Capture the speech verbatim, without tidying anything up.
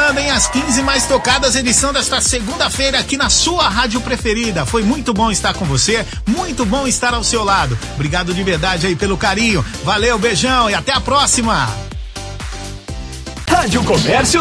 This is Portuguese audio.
chegando, hein? As quinze mais tocadas, edição desta segunda-feira aqui na sua rádio preferida. Foi muito bom estar com você, muito bom estar ao seu lado. Obrigado de verdade aí pelo carinho. Valeu, beijão e até a próxima. Rádio Comércio